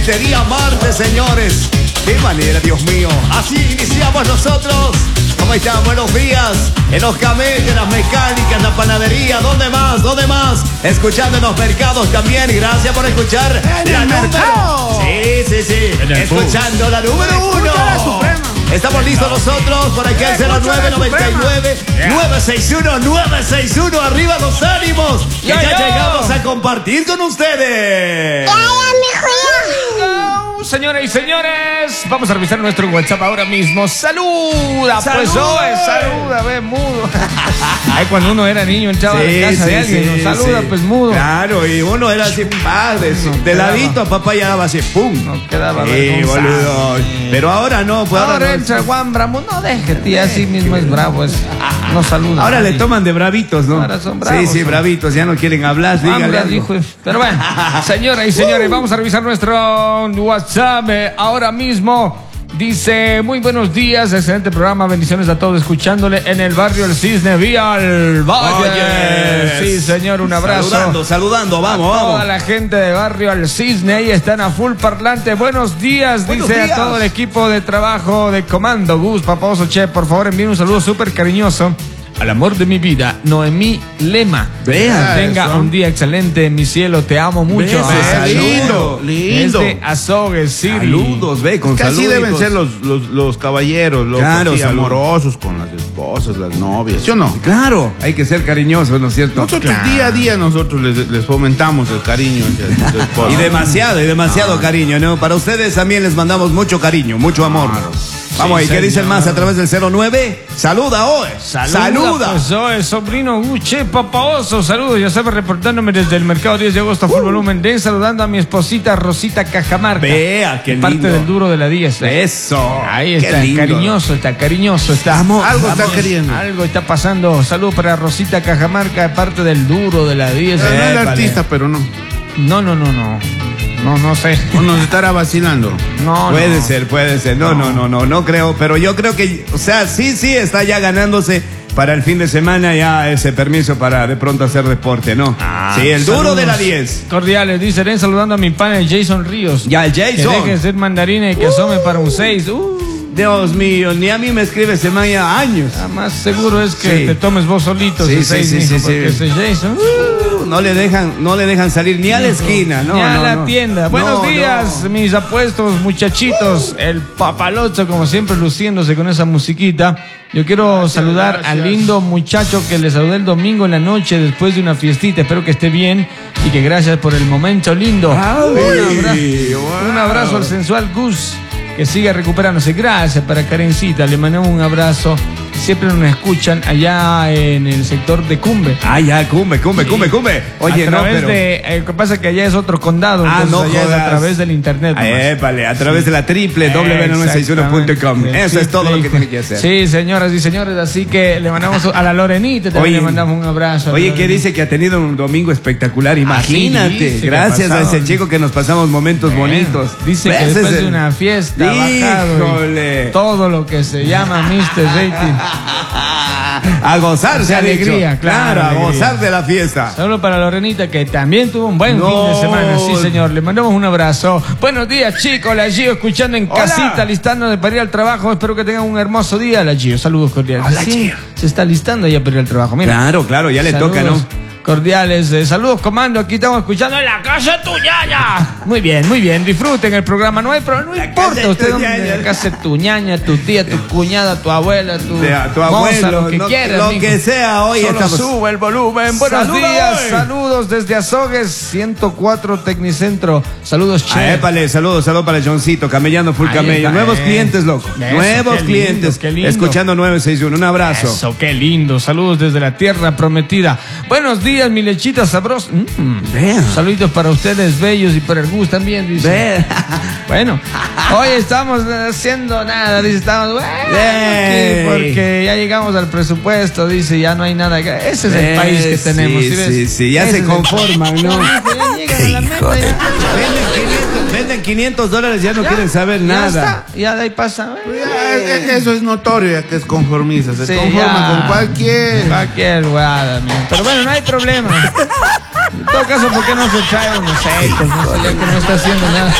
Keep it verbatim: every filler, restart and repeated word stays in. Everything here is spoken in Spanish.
Ferretería Marte, señores. Qué manera, Dios mío. Así iniciamos nosotros. ¿Cómo están? Buenos días. En los camellos, en las mecánicas, la panadería. ¿Dónde más? ¿Dónde más? Escuchando en los mercados también. Gracias por escuchar en la el número. mercado. Sí, sí, sí. Escuchando la número uno. Estamos listos nosotros por aquí al cero nueve nueve nueve nueve seis uno nueve seis uno. Arriba los ánimos. Que ya, ya llegamos a compartir con ustedes. Señoras y señores, vamos a revisar nuestro WhatsApp ahora mismo. ¡Saluda! ¡Saluda! Pues oye, saluda, ve, mudo. Ahí cuando uno era niño entraba sí, a la casa sí, de alguien, sí, nos saluda, sí. Pues mudo. Claro, y uno era así, padre, no, de quedaba, ladito a papá ya daba así, pum. No quedaba sí, boludo. Pero ahora no, pues ahora, ahora no. entra Juan Bravo, no deje, tía, así mismo es bravo, es, no saluda. Ahora le toman de bravitos, ¿no? Ahora son bravos. Sí, sí, son bravitos, ya no quieren hablar, dígale. Dijo, pero bueno, señoras y señores, uh. vamos a revisar nuestro WhatsApp. Ahora mismo dice: muy buenos días, excelente programa, bendiciones a todos escuchándole en el barrio El Cisne, vía el Valle. Oh, yes. Sí, señor, un abrazo. Saludando, saludando, vamos, a vamos. toda la gente de barrio El Cisne, ahí están a full parlante. Buenos días, buenos dice días. A todo el equipo de trabajo de Comando Gus, Papaoso Che, por favor envíen un saludo súper cariñoso al amor de mi vida, Noemí Lema. Vea, tenga eso. Un día excelente, mi cielo, te amo mucho. Ah, lindo, lindo. Desde Azogues, sí. Saludos, ve, con saludos. Así deben ser los, los, los caballeros, los claro, amorosos con las esposas, las novias, ¿sí o no? Claro, hay que ser cariñosos, ¿no es cierto? Nosotros claro. día a día nosotros les, les fomentamos el cariño hacia su esposa. Y demasiado, y demasiado ah. cariño, ¿no? Para ustedes también les mandamos mucho cariño, mucho amor. Claro. Vamos ahí, sí, ¿qué dicen más a través del cero nueve? Saluda hoy. Saluda. Saluda. Pues hoy, sobrino Guche, Papaoso. Saludos, ya sabes, reportándome desde el mercado diez de agosto, uh. full volumen de saludando a mi esposita Rosita Cajamarca. Vea, qué lindo. Parte del duro de la diez. Eso. Ahí está, cariñoso, está cariñoso. Está. Vamos, algo vamos, está queriendo. Algo está pasando. Saludos para Rosita Cajamarca, parte del duro de la diez. No, eh, no es vale. artista, pero no. No, no, no, no. No, no sé. O nos estará vacilando. No, puede no. ser, puede ser. No, no, no, no, no creo. Pero yo creo que, o sea, sí, sí, está ya ganándose para el fin de semana ya ese permiso para de pronto hacer deporte, ¿no? Ah, sí, el duro de la diez. Cordiales, dice, ven saludando a mi pana el Jason Ríos. Ya, el Jason. Que deje de ser mandarina y que uh, asome para un seis. Uh. Dios mío, ni a mí me escribe ese man ya años. Ah, más seguro es que sí. te tomes vos solito. Sí, ese sí, seis, sí, mijo, sí, porque sí. ese Jason. Uh, no le dejan, no le dejan salir ni a la esquina, no, ni a no, la no. tienda. No, Buenos días, no. mis apuestos muchachitos. El papalocho, como siempre, luciéndose con esa musiquita. Yo quiero gracias, saludar gracias. al lindo muchacho que le saludé el domingo en la noche después de una fiestita. Espero que esté bien y que gracias por el momento lindo. Ay, un, abrazo, wow. un abrazo al sensual Gus, que siga recuperándose. Gracias para Karencita, le mandamos un abrazo. Siempre nos escuchan allá en el sector de Cumbe. Ah, ya, Cumbe, Cumbe, sí. Cumbe, Cumbe. Oye, a través no, pero... de, eh, lo que pasa es que allá es otro condado, ah, entonces no allá jodas. es a través del internet. Ah, épale, a través sí. de la triple w nueve seis uno punto com. Eso es todo lo que tiene que hacer. Sí, señoras y señores, así que le mandamos a la Lorenita también. Oye, le mandamos un abrazo. Oye, ¿qué dice? Que ha tenido un domingo espectacular, imagínate. Sí, gracias a ese chico que nos pasamos momentos bien. bonitos. Dice que después de una fiesta bajado todo lo que se llama mister Rating. A gozar, se alegría, dicho. claro, claro, a alegría. gozar de la fiesta. Solo para Lorenita, que también tuvo un buen no. fin de semana, sí señor, le mandamos un abrazo. Buenos días, chicos, la Gio escuchando en Hola. casita, listando de para ir al trabajo. Espero que tengan un hermoso día, la Gio. Saludos cordiales. Hola, sí, Gio. se está listando ya para ir al trabajo. Mira. Claro, claro, ya le Saludos. toca, ¿no? Cordiales, eh, saludos comando, aquí estamos escuchando en la casa de tu ñaña. Muy bien, muy bien, disfruten el programa, no hay problema, no la importa usted dónde, la casa de tu ñaña, tu tía, tu cuñada, tu abuela, tu, tu abuelo, moza, lo que no, quieras, lo mijo. que sea, hoy Solo estamos... sube el volumen. Buenos ¡Saludos! días, saludos desde Azogues, ciento cuatro Tecnicentro, saludos che. Ah, épale, saludos, saludos para el Johncito, camellando full Ahí camello, está, nuevos eh. clientes, loco, Eso, nuevos qué clientes, lindo, qué lindo. Escuchando nueve seis uno, un abrazo. Eso, qué lindo, saludos desde la tierra prometida. Buenos días, mi lechita sabrosa. Mm. Saluditos para ustedes, bellos, y para el Gus también, dice. Bueno, hoy estamos haciendo nada, dice, estamos, bueno, sí, porque ya llegamos al presupuesto, dice, ya no hay nada. Ese es el eh, país que tenemos, sí, ¿sí ves? Sí, sí, ya Ese se conforman, ¿no? Ya llegan a la meta, ya. Venden quinientos, venden quinientos dólares, ya no ya, quieren saber ya nada. Está, ya de ahí pasa. Ya, eso es notorio, ya que es conformista, se sí, conforma ya. con cualquier... Cualquier guada, pero bueno, no hay problema. En todo caso, ¿por qué no se trae unos secos? No sé, ya que no está haciendo nada.